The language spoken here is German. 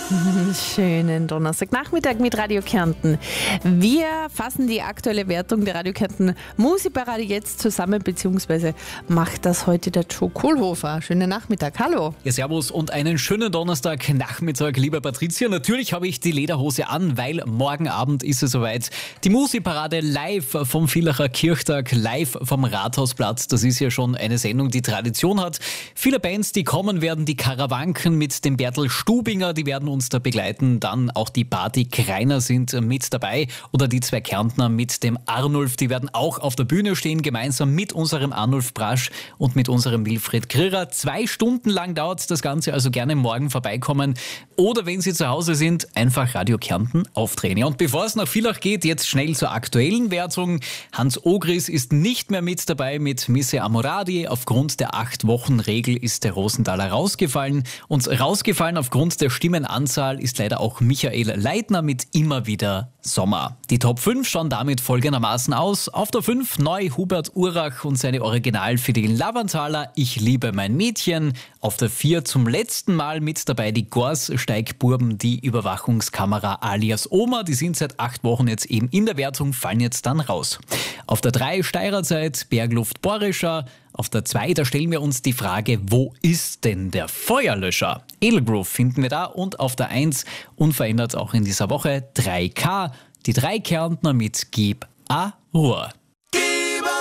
Schönen Donnerstagnachmittag mit Radio Kärnten. Wir fassen die aktuelle Wertung der Radio Kärnten Musikparade jetzt zusammen, beziehungsweise macht das heute der Joe Kohlhofer. Schönen Nachmittag, hallo. Ja, servus und einen schönen Donnerstagnachmittag, liebe Patricia. Natürlich habe ich die Lederhose an, weil morgen Abend ist es soweit. Die Musikparade live vom Villacher Kirchtag, live vom Rathausplatz. Das ist ja schon eine Sendung, die Tradition hat. Viele Bands, die kommen werden, die Karawanken mit dem Bertel Stubinger, die werden uns da begleiten. Dann auch die Party Kreiner sind mit dabei oder die zwei Kärntner mit dem Arnulf. Die werden auch auf der Bühne stehen, gemeinsam mit unserem Arnulf Brasch und mit unserem Wilfried Grierer. 2 Stunden lang dauert das Ganze, also gerne morgen vorbeikommen. Oder wenn Sie zu Hause sind, einfach Radio Kärnten aufdrehen. Ja, und bevor es nach Villach geht, jetzt schnell zur aktuellen Wertung. Hans Ogris ist nicht mehr mit dabei mit Misse Amoradi. Aufgrund der 8-Wochen-Regel ist der Rosenthaler rausgefallen. Und rausgefallen aufgrund der Stimmenanzahl ist leider auch Michael Leitner mit Immer wieder Sommer. Die Top 5 schauen damit folgendermaßen aus. Auf der 5 neu Hubert Urach und seine Originalfidelen Lavanthaler Ich liebe mein Mädchen. Auf der 4 zum letzten Mal mit dabei die Gorssteigburben, die Überwachungskamera alias Oma. Die sind seit 8 Wochen jetzt eben in der Wertung, fallen jetzt dann raus. Auf der 3 Steirerzeit Bergluft Borischer. Auf der 2, da stellen wir uns die Frage, wo ist denn der Feuerlöscher? Edelgroove finden wir da und auf der 1, unverändert auch in dieser Woche, 3K, die 3 Kärntner mit Gib a Ruhr.